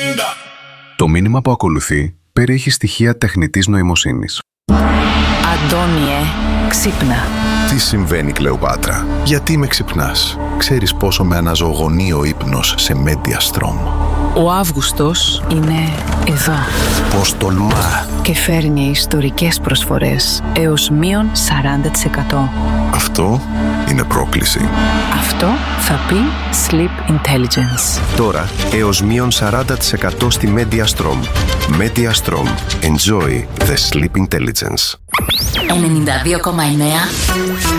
Το μήνυμα που ακολουθεί περιέχει στοιχεία τεχνητής νοημοσύνης. Αντώνιε, ξύπνα. Τι συμβαίνει, Κλεοπάτρα? Γιατί με ξυπνάς? Ξέρεις πόσο με αναζωογονεί ο ύπνος σε Mediastrom. Ο Αύγουστος είναι εδώ. Πώς τολμά! Και φέρνει ιστορικές προσφορές έως μείον 40%. Αυτό είναι πρόκληση. Αυτό θα πει Sleep Intelligence. Τώρα έως μείον 40% στη Mediastrom. Mediastrom. Enjoy the Sleep Intelligence. 92,9